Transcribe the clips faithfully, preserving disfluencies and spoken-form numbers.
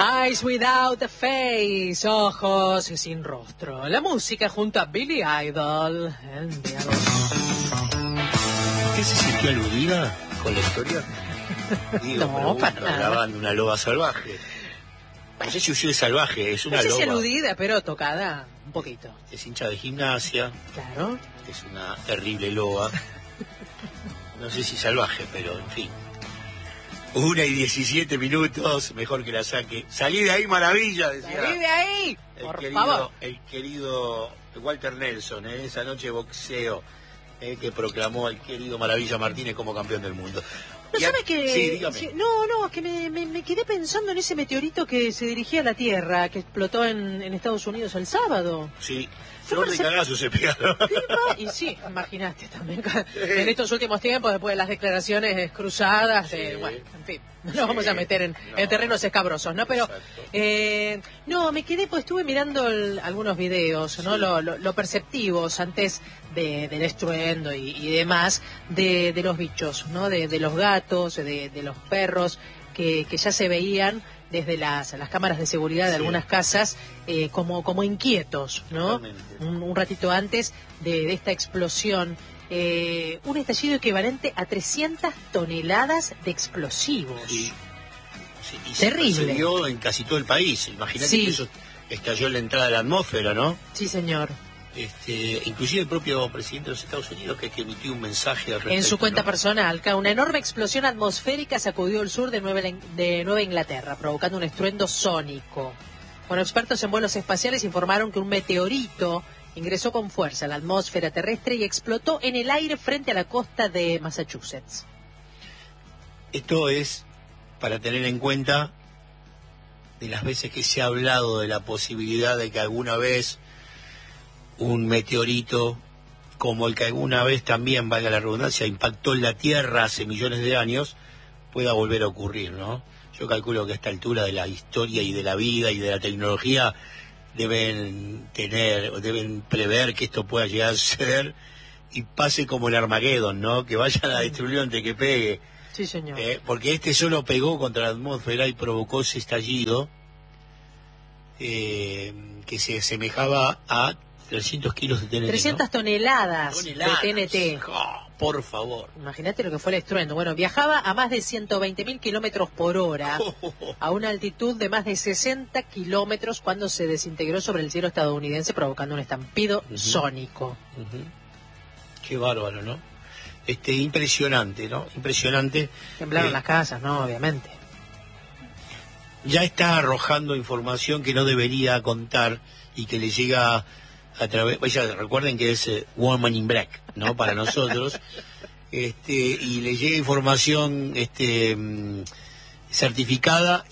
Eyes without a face, ojos sin rostro. La música junto a Billy Idol. El diálogo. ¿Qué se sintió aludida con la historia? Digo, No, para nada. Grabando una loba salvaje. No sé si usted es salvaje, es una No sé loba. si aludida, pero tocada un poquito. Es hincha de gimnasia. Claro. Es una terrible loba. No sé si salvaje, pero en fin. Una y diecisiete minutos, mejor que la saque. Salí de ahí, maravilla, decía. ¡Salí de ahí! El Por querido, favor. el querido Walter Nelson, ¿eh? Esa noche de boxeo, ¿eh? Que proclamó al querido Maravilla Martínez como campeón del mundo. ¿No Y a- sabe que...? Sí, dígame. sí, no, no, es que me, me, me quedé pensando en ese meteorito que se dirigía a la Tierra, que explotó en, en Estados Unidos el sábado. Sí, Fue flor por de ser- cagazo se pegaron. Y sí, imaginaste también, en estos últimos tiempos, después de las declaraciones cruzadas, de, Sí. bueno, en fin, no Sí. nos vamos a meter en, No. en terrenos escabrosos, ¿no? Pero, Exacto. eh, no, me quedé, pues estuve mirando el- algunos videos, ¿no? Sí. Lo, lo, lo perceptivos antes de, del estruendo y, y demás, de, de los bichos, ¿no? De, de los gatos, de, de los perros, que, que ya se veían desde las, las cámaras de seguridad de Sí. algunas casas eh, como, como inquietos, ¿no? Totalmente. Un, un ratito antes de, de esta explosión, eh, un estallido equivalente a trescientas toneladas de explosivos. Sí. Sí, y Terrible. se percibió en casi todo el país. Imagínate Sí. que eso estalló en la entrada de la atmósfera, ¿no? Sí, señor. Este, inclusive el propio presidente de los Estados Unidos que, que emitió un mensaje al respecto, En su cuenta ¿no? personal, que una enorme explosión atmosférica sacudió el sur de Nueva, de Nueva Inglaterra, provocando un estruendo sónico. Bueno, expertos en vuelos espaciales informaron que un meteorito ingresó con fuerza a la atmósfera terrestre y explotó en el aire frente a la costa de Massachusetts. Esto es para tener en cuenta de las veces que se ha hablado de la posibilidad de que alguna vez un meteorito, como el que alguna vez también, valga la redundancia, impactó en la Tierra hace millones de años, pueda volver a ocurrir, ¿no? Yo calculo que a esta altura de la historia y de la vida y de la tecnología deben tener, o deben prever que esto pueda llegar a suceder y pase como el Armageddon, ¿no? Que vayan a destruirlo antes que pegue. Sí, señor. Eh, porque este solo pegó contra la atmósfera y provocó ese estallido eh, que se asemejaba a trescientos kilos de T N T. trescientas ¿no? toneladas, Toneladas. de T N T. Oh, por favor. Imagínate lo que fue el estruendo. Bueno, viajaba a más de ciento veinte mil kilómetros por hora, a una altitud de más de sesenta kilómetros cuando se desintegró sobre el cielo estadounidense, provocando un estampido Ujú. sónico. Ujú. Qué bárbaro, ¿no? Este, impresionante, ¿no? Impresionante. Temblaron Eh, las casas, ¿no? Obviamente. Ya está arrojando información que no debería contar y que le llega a través, vaya, recuerden que es eh, Woman in Black, ¿no? Para nosotros, este, y le llega información, este, mm, certificada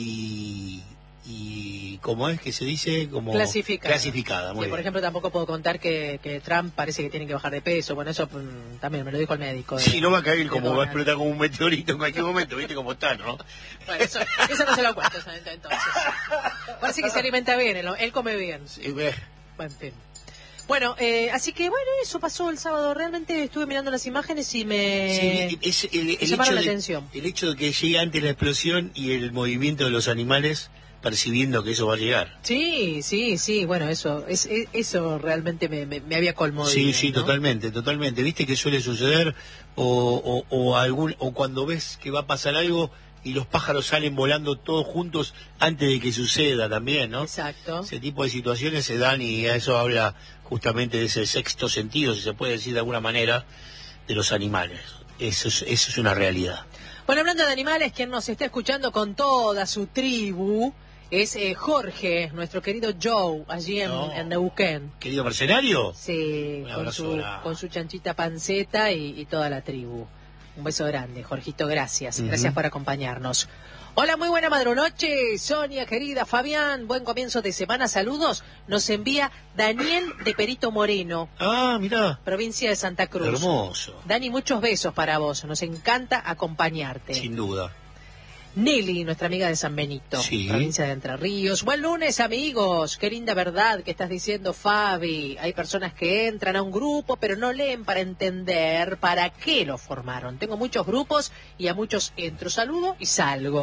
y, y, ¿cómo es que se dice? Como Clasificada. Clasificada, muy Sí, por bien. ejemplo, tampoco puedo contar que, que Trump parece que tiene que bajar de peso. Bueno, eso mm, también me lo dijo el médico. de- Si no va a caer de como va a Donald. explotar como un meteorito en cualquier momento, ¿viste cómo está, no? Bueno, eso, eso no se lo cuento, eso, entonces. Parece que se alimenta bien, él, él come bien. Sí, ve. En fin. Bueno, eh, así que bueno, eso pasó el sábado. Realmente estuve mirando las imágenes y me... Sí, es el, el me llamaron hecho la de, atención. el hecho de que llegue antes la explosión y el movimiento de los animales percibiendo que eso va a llegar. Sí, sí, sí, bueno, eso es, es- eso realmente me, me, me había conmovido. Sí, sí, ¿no? totalmente, totalmente. ¿Viste que suele suceder? O, o, o, algún, o cuando ves que va a pasar algo y los pájaros salen volando todos juntos antes de que suceda también, ¿no? Exacto. Ese tipo de situaciones se dan y a eso habla justamente de ese sexto sentido, si se puede decir de alguna manera, de los animales. Eso es, eso es una realidad. Bueno, hablando de animales, quien nos está escuchando con toda su tribu es eh, Jorge, nuestro querido Joe, allí en, No. en Neuquén. Querido mercenario, Sí, Un con abrazo su, grande. con su chanchita panceta y, y toda la tribu. Un beso grande, Jorgito, gracias. Ujú. Gracias por acompañarnos. Hola, muy buena madrunoche, Sonia, querida, Fabián, buen comienzo de semana, saludos. Nos envía Daniel de Perito Moreno, ah, mirá, provincia de Santa Cruz. hermoso, Dani, muchos besos para vos, nos encanta acompañarte. sin duda. Nelly, nuestra amiga de San Benito, Sí. provincia de Entre Ríos. Buen lunes, amigos. Qué linda verdad que estás diciendo, Fabi. Hay personas que entran a un grupo, pero no leen para entender para qué lo formaron. Tengo muchos grupos y a muchos entro, saludo y salgo.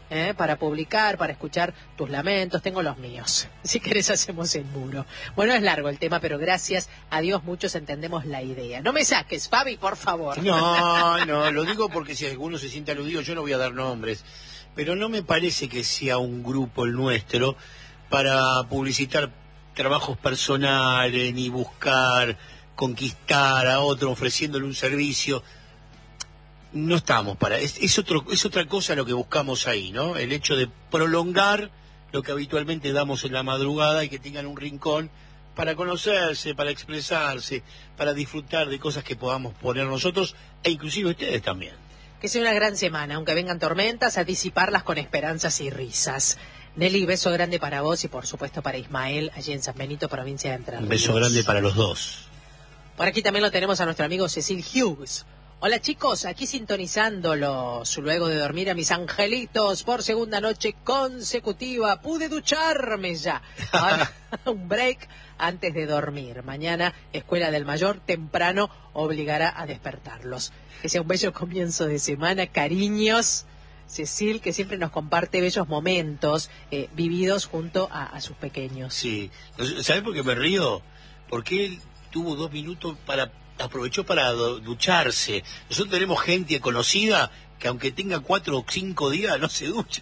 ¿eh? Para publicar, para escuchar tus lamentos. Tengo los míos. Si querés hacemos el muro. Bueno, es largo el tema, pero gracias a Dios muchos entendemos la idea. No me saques, Fabi, por favor. No, no, lo digo porque si alguno se siente aludido, yo no voy a dar nombres, pero no me parece que sea un grupo el nuestro para publicitar trabajos personales, ni buscar conquistar a otro ofreciéndole un servicio. No estamos para... Es, es, otro, es otra cosa lo que buscamos ahí, ¿no? El hecho de prolongar lo que habitualmente damos en la madrugada y que tengan un rincón para conocerse, para expresarse, para disfrutar de cosas que podamos poner nosotros e inclusive ustedes también. Que sea una gran semana, aunque vengan tormentas, a disiparlas con esperanzas y risas. Nelly, beso grande para vos y por supuesto para Ismael, allí en San Benito, provincia de Entre Ríos. Un beso grande para los dos. Por aquí también lo tenemos a nuestro amigo Cecil Hughes. Hola chicos, aquí sintonizándolos luego de dormir a mis angelitos por segunda noche consecutiva. Pude ducharme ya. Ahora un break antes de dormir. Mañana, Escuela del Mayor, temprano obligará a despertarlos. Que sea un bello comienzo de semana. Cariños, Cecil, que siempre nos comparte bellos momentos eh, vividos junto a, a sus pequeños. Sí. ¿Sabes por qué me río? Porque él tuvo dos minutos para... aprovechó para ducharse. Nosotros tenemos gente conocida que aunque tenga cuatro o cinco días no se ducha.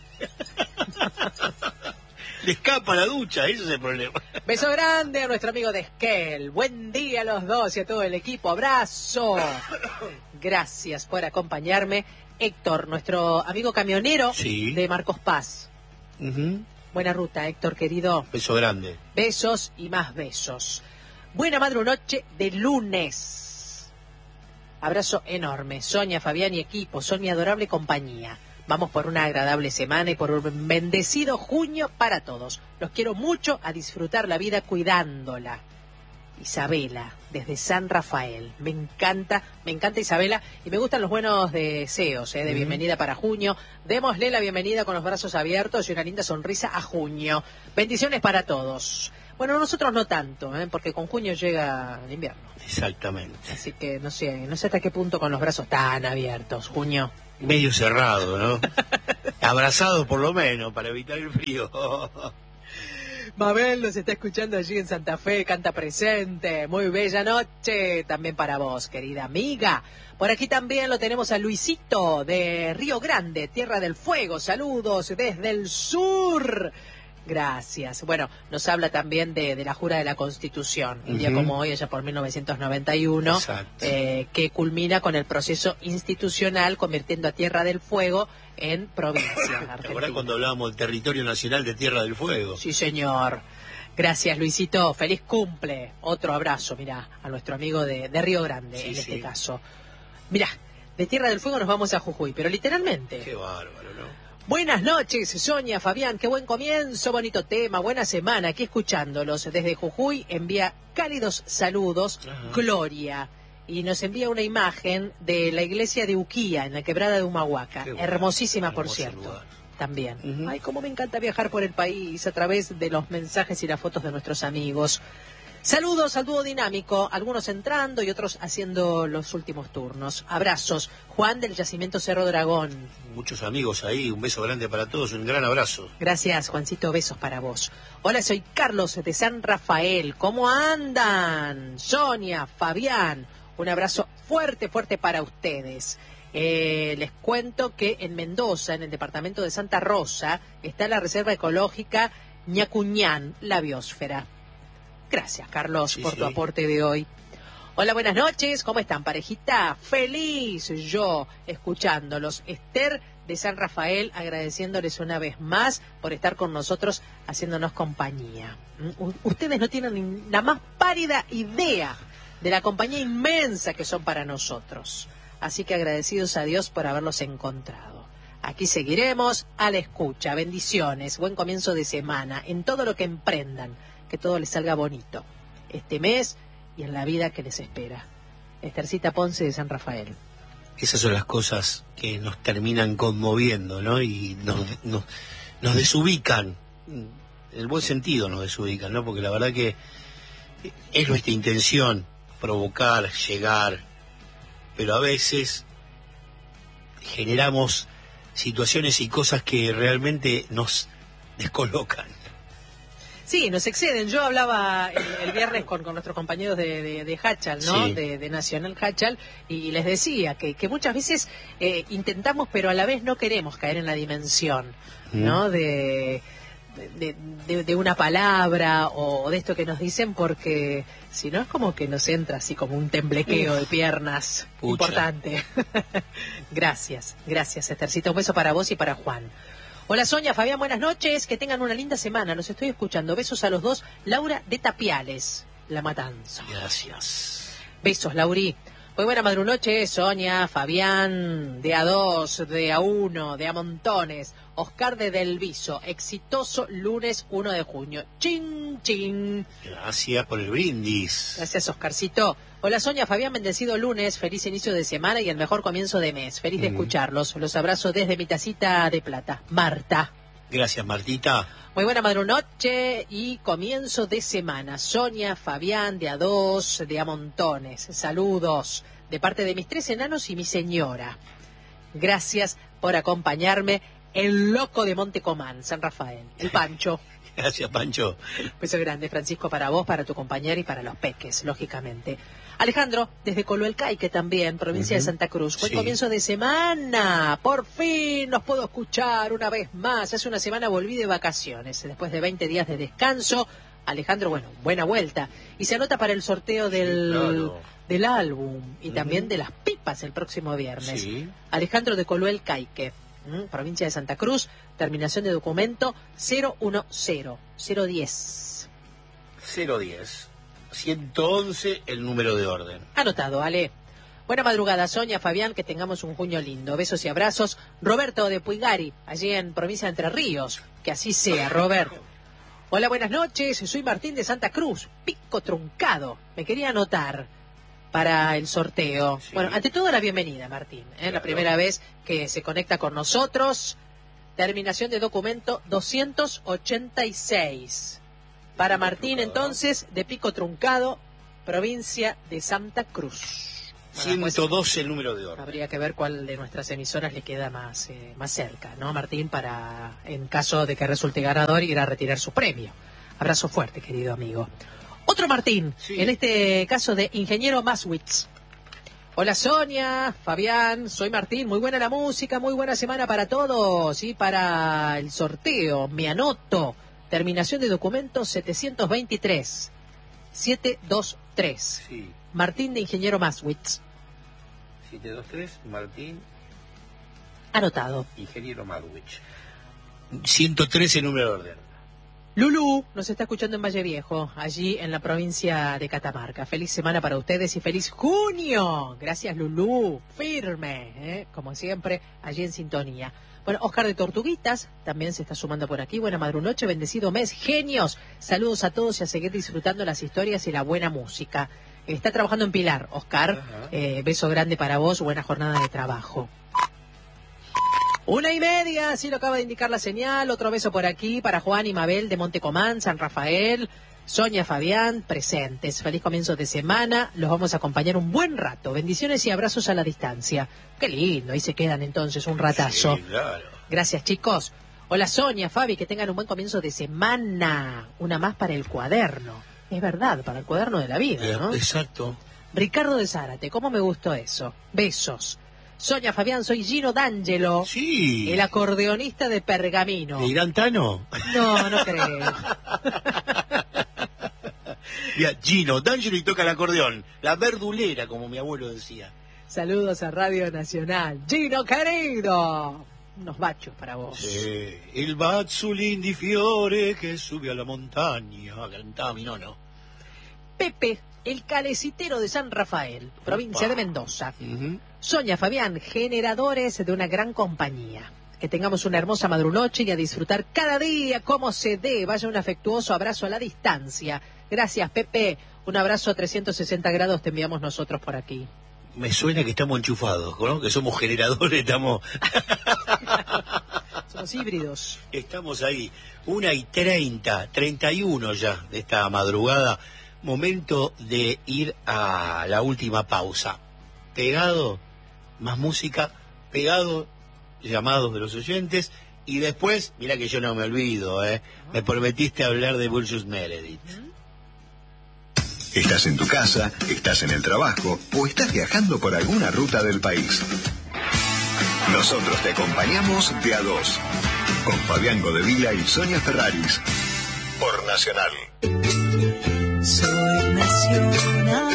Le escapa la ducha, ese es el problema. Beso grande a nuestro amigo de Esquel. Buen día a los dos y a todo el equipo. Abrazo. Gracias por acompañarme. Héctor, nuestro amigo camionero sí. de Marcos Paz. Uh-huh. Buena ruta, Héctor, querido. Beso grande. Besos y más besos. Buena madrunoche de lunes. Abrazo enorme. Sonia, Fabián y equipo, son mi adorable compañía. Vamos por una agradable semana y por un bendecido junio para todos. Los quiero mucho, a disfrutar la vida cuidándola. Isabela, desde San Rafael. Me encanta, me encanta Isabela y me gustan los buenos deseos eh, de bienvenida para junio. Démosle la bienvenida con los brazos abiertos y una linda sonrisa a junio. Bendiciones para todos. Bueno, nosotros no tanto, ¿eh? Porque con junio llega el invierno. Exactamente. Así que no sé, no sé hasta qué punto con los brazos tan abiertos, junio. Medio cerrado, ¿no? Abrazado por lo menos, para evitar el frío. Mabel nos está escuchando allí en Santa Fe, canta presente. Muy bella noche también para vos, querida amiga. Por aquí también lo tenemos a Luisito de Río Grande, Tierra del Fuego. Saludos desde el sur. Gracias. Bueno, nos habla también de, de la jura de la Constitución, un uh-huh. día como hoy, allá por mil novecientos noventa y uno, eh, que culmina con el proceso institucional convirtiendo a Tierra del Fuego en provincia argentina. Ahora cuando hablábamos del territorio nacional de Tierra del Fuego. Sí, señor. Gracias, Luisito. Feliz cumple. Otro abrazo, mirá, a nuestro amigo de, de Río Grande, sí, en este sí. caso. Mirá, de Tierra del Fuego nos vamos a Jujuy, pero literalmente. Qué bárbaro, ¿no? Buenas noches, Sonia, Fabián, qué buen comienzo, bonito tema, buena semana, aquí escuchándolos desde Jujuy, envía cálidos saludos, ajá. Gloria, y nos envía una imagen de la iglesia de Uquía, en la quebrada de Humahuaca, bueno, hermosísima por cierto, lugar. También. Uh-huh. Ay, cómo me encanta viajar por el país a través de los mensajes y las fotos de nuestros amigos. Saludos al dúo dinámico, algunos entrando y otros haciendo los últimos turnos. Abrazos. Juan del Yacimiento Cerro Dragón. Muchos amigos ahí, un beso grande para todos, un gran abrazo. Gracias, Juancito, besos para vos. Hola, soy Carlos de San Rafael. ¿Cómo andan? Sonia, Fabián, un abrazo fuerte, fuerte para ustedes. Eh, les cuento que en Mendoza, en el departamento de Santa Rosa, está la reserva ecológica Ñacuñán, la biosfera. Gracias, Carlos, sí, por sí. tu aporte de hoy. Hola, buenas noches. ¿Cómo están, parejita? Feliz yo escuchándolos. Esther de San Rafael, agradeciéndoles una vez más por estar con nosotros, haciéndonos compañía. U- ustedes no tienen ni la más pálida idea de la compañía inmensa que son para nosotros. Así que agradecidos a Dios por haberlos encontrado. Aquí seguiremos a la escucha. Bendiciones, buen comienzo de semana en todo lo que emprendan. Que todo les salga bonito este mes y en la vida que les espera. Estercita Ponce de San Rafael. Esas son las cosas que nos terminan conmoviendo, ¿no? Y nos, nos, nos desubican, en el buen sentido nos desubican, ¿no? Porque la verdad que es nuestra intención provocar, llegar, pero a veces generamos situaciones y cosas que realmente nos descolocan. Sí, nos exceden. Yo hablaba el, el viernes con, con nuestros compañeros de, de, de Hachal, ¿no? Sí. De, de Nacional Hachal, y les decía que, que muchas veces eh, intentamos, pero a la vez no queremos caer en la dimensión, ¿no? Mm. De, de, de, de una palabra o de esto que nos dicen, porque si no es como que nos entra así como un temblequeo Uf. de piernas Pucha. importante. Gracias, gracias, Estercita. Un beso para vos y para Juan. Hola Sonia, Fabián, buenas noches, que tengan una linda semana, los estoy escuchando. Besos a los dos. Laura de Tapiales, La Matanza. Gracias. Besos, Lauri. Muy buena madrunoche, Sonia, Fabián, de a dos, de a uno, de a montones. Oscar de Del Viso, exitoso lunes uno de junio. Chin, chin. Gracias por el brindis. Gracias, Oscarcito. Hola Sonia, Fabián, bendecido lunes, feliz inicio de semana y el mejor comienzo de mes. Feliz de mm. escucharlos. Los abrazo desde mi tacita de plata. Marta. Gracias, Martita. Muy buena madrunoche y comienzo de semana. Sonia, Fabián, de a dos, de a montones. Saludos de parte de mis tres enanos y mi señora. Gracias por acompañarme. El loco de Montecomán, San Rafael. El Pancho. Gracias, Pancho. Beso grande, Francisco, para vos, para tu compañera y para los peques, lógicamente. Alejandro, desde Coloelcaique también, provincia uh-huh. de Santa Cruz. Buen sí. comienzo de semana. Por fin los puedo escuchar una vez más. Hace una semana volví de vacaciones. Después de veinte días de descanso. Alejandro, bueno, buena vuelta. Y se anota para el sorteo del, sí, claro. del álbum y uh-huh. también de las pipas el próximo viernes. Sí. Alejandro de Coloelcaique. ¿Mm? Provincia de Santa Cruz, terminación de documento cero uno cero, cero diez. cero diez. ciento once el número de orden. Anotado, Ale. Buena madrugada, Sonia, Fabián, que tengamos un junio lindo. Besos y abrazos. Roberto de Puigari, allí en provincia de Entre Ríos. Que así sea, Roberto. Hola, buenas noches. Soy Martín de Santa Cruz. Pico truncado. Me quería anotar para el sorteo. Sí. Bueno, ante todo la bienvenida, Martín. ¿eh? Claro. La primera vez que se conecta con nosotros. Terminación de documento doscientos ochenta y seis. Para Martín, entonces, de Pico Truncado, provincia de Santa Cruz. Bueno, ciento doce el número de orden. Habría que ver cuál de nuestras emisoras le queda más, eh, más cerca, ¿no, Martín? Para, en caso de que resulte ganador, ir a retirar su premio. Abrazo fuerte, querido amigo. Otro Martín, sí. en este caso de Ingeniero Maswitz. Hola Sonia, Fabián, soy Martín, muy buena la música, muy buena semana para todos y para el sorteo, me anoto, terminación de documento setecientos veintitrés, setecientos veintitrés, sí. Martín de Ingeniero Maswitz. setecientos veintitrés, Martín. Anotado. Ingeniero Maswitz. ciento trece el número de orden. Lulú nos está escuchando en Valle Viejo, allí en la provincia de Catamarca. Feliz semana para ustedes y feliz junio. Gracias, Lulú. Firme, ¿eh? como siempre, allí en sintonía. Bueno, Oscar de Tortuguitas también se está sumando por aquí. Buena madrunoche, bendecido mes, genios. Saludos a todos y a seguir disfrutando las historias y la buena música. Está trabajando en Pilar, Oscar. Eh, beso grande para vos, buena jornada de trabajo. Una y media, así lo acaba de indicar la señal. Otro beso por aquí para Juan y Mabel de Montecomán, San Rafael, Sonia, Fabián, presentes. Feliz comienzo de semana. Los vamos a acompañar un buen rato. Bendiciones y abrazos a la distancia. Qué lindo, ahí se quedan entonces un ratazo. Sí, claro. Gracias, chicos. Hola, Sonia, Fabi, que tengan un buen comienzo de semana. Una más para el cuaderno. Es verdad, para el cuaderno de la vida, ¿no? Exacto. Ricardo de Zárate, ¿cómo me gustó eso? Besos. Sonia, Fabián, soy Gino D'Angelo. Sí. El acordeonista de Pergamino. ¿De Irán Tano? No, no creo. Mira, Gino D'Angelo y toca el acordeón. La verdulera, como mi abuelo decía. Saludos a Radio Nacional. Gino, querido. Unos bachos para vos. Sí. Il bazzulin di fiore que sube a la montaña. Cantaba mi nono. Pepe, el calecitero de San Rafael, provincia Opa. de Mendoza. Uh-huh. Sonia, Fabián, generadores de una gran compañía. Que tengamos una hermosa madrunoche y a disfrutar cada día como se dé. Vaya un afectuoso abrazo a la distancia. Gracias, Pepe. Un abrazo a trescientos sesenta grados te enviamos nosotros por aquí. Me suena que estamos enchufados, ¿no? Que somos generadores, estamos... Somos híbridos. Estamos ahí. Una y treinta, treinta y uno ya de esta madrugada. Momento de ir a la última pausa. Pegado, más música, pegado llamados de los oyentes. Y después, mira que yo no me olvido, ¿eh? Me prometiste hablar de Burgess Meredith. Estás en tu casa, estás en el trabajo o estás viajando por alguna ruta del país. Nosotros te acompañamos de a dos, con Fabián Godevila y Sonia Ferraris, por Nacional. Soy Nacional.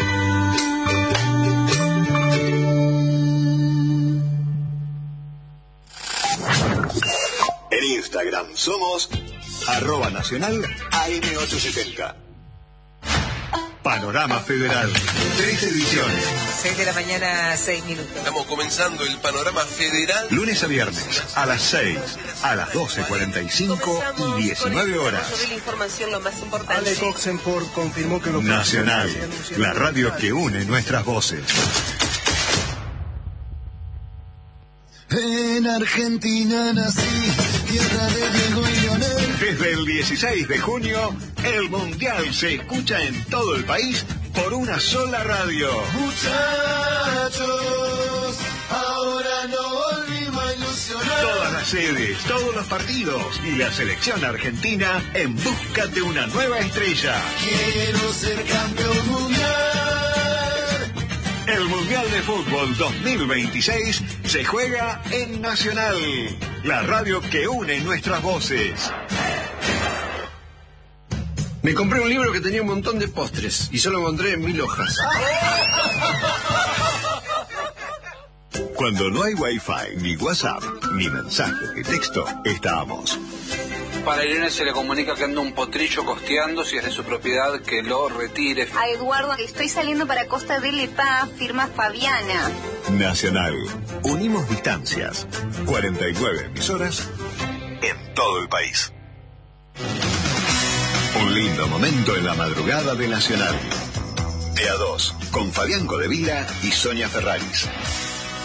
En Instagram somos arroba nacional A M ochocientos setenta. Panorama Federal, tres ediciones. seis de la mañana, seis minutos. Estamos comenzando el Panorama Federal. Lunes a viernes, a las seis, a las doce cuarenta y cinco y diecinueve horas. Sobre la información, lo más importante. Alex Oxenford confirmó que lo Nacional, la radio que une nuestras voces. En Argentina nací, tierra de Diego y Leonel. Desde el dieciséis de junio, el Mundial se escucha en todo el país por una sola radio. Muchachos, ahora no volvimos a ilusionar. Todas las sedes, todos los partidos y la selección argentina en busca de una nueva estrella. Quiero ser campeón mundial. El Mundial de Fútbol dos mil veintiséis se juega en Nacional, la radio que une nuestras voces. Me compré un libro que tenía un montón de postres y solo encontré en mil hojas. Cuando no hay Wi-Fi, ni WhatsApp, ni mensaje de texto, estamos. Para Irene se le comunica que anda un potrillo costeando, si es de su propiedad, que lo retire. A Eduardo, estoy saliendo para Costa del Epá, firma Fabiana. Nacional, unimos distancias. cuarenta y nueve emisoras en todo el país. Un lindo momento en la madrugada de Nacional. De a dos, con Fabián Godevila y Sonia Ferraris.